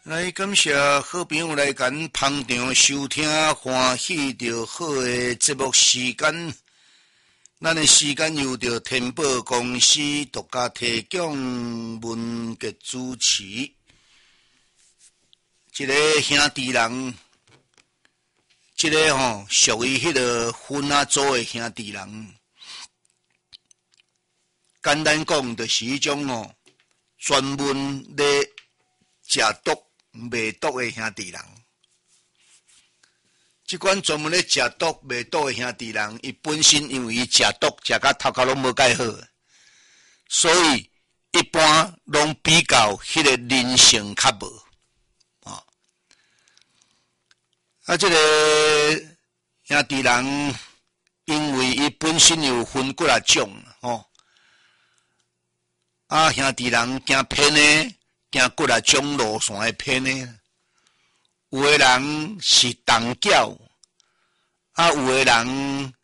来感谢好朋友来咱捧场收听，欢喜着好的节目时间。咱的时间由着天宝公司独家提供，文杰主持。一个兄弟人，一个属于迄个分啊组的兄弟人。简单讲，就是迄种专门咧食毒卖毒的兄弟人。即款专门咧食毒卖毒的兄弟人，伊本身因为伊食毒食甲头壳拢无介好，所以一般拢比较迄个人性较无即个兄弟人，因为伊本身有分几啊种兄弟人行偏的，行几啊种路线的偏的。有的人是东轎，有的人